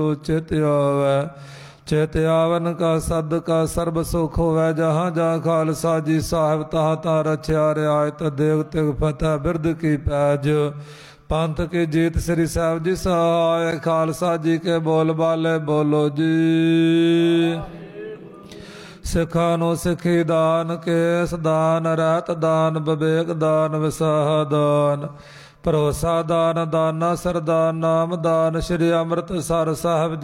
चित आवै चित आवन का सद का सर्ब सुख होवै। जहाँ जहाँ खालसा जी साहिब तहाँ तहाँ रछिया रियायत देव तिग फतह बिरद की पैज। पंथ की जीत श्री साहिब जी सहाय। खालसा जी के बोल बाले बोलो जी। सिखा नु सिखी दान केस दान रहत दान विवेक दान विसाह दान भरोसा दान दाना सरदान नाम दान। श्री अमृतसर साहिब